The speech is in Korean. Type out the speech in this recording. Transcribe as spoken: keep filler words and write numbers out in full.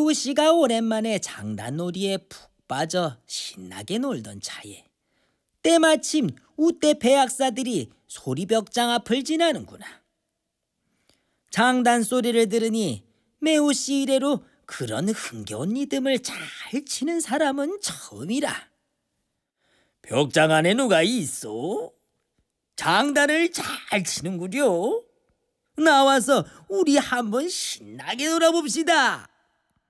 매우 씨가 오랜만에 장단놀이에 푹 빠져 신나게 놀던 차에 때마침 우떼 배악사들이 소리벽장 앞을 지나는구나. 장단 소리를 들으니 매우 씨 이래로 그런 흥겨운 리듬을 잘 치는 사람은 처음이라. 벽장 안에 누가 있어? 장단을 잘 치는구려. 나와서 우리 한번 신나게 놀아봅시다.